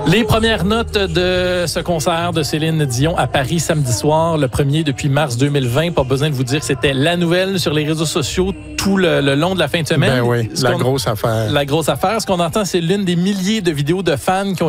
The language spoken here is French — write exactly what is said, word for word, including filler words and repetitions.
Les premières notes de ce concert de Céline Dion à Paris samedi soir, le premier depuis mars deux mille vingt. Pas besoin de vous dire que c'était la nouvelle sur les réseaux sociaux tout le, le long de la fin de semaine. Ben oui, Ce la qu'on, grosse affaire. La grosse affaire. Ce qu'on entend, c'est l'une des milliers de vidéos de fans qui ont